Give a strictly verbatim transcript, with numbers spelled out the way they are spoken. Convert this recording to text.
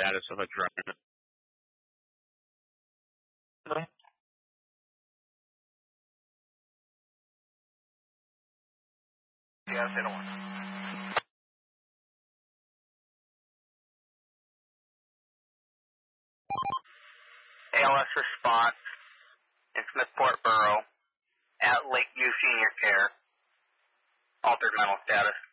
status of a drone. Okay. Yeah, zero one. A L S response in Smithport Borough at Lakeview Senior Care. Altered mental status.